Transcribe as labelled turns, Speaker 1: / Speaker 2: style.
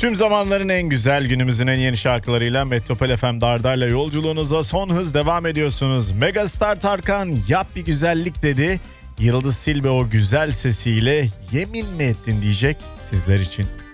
Speaker 1: Tüm zamanların en güzel, günümüzün en yeni şarkılarıyla Metropol FM Dardar'la yolculuğunuza son hız devam ediyorsunuz. Megastar Tarkan yap bir güzellik dedi. Yıldız Tilbe o güzel sesiyle yemin mi ettin diyecek sizler için.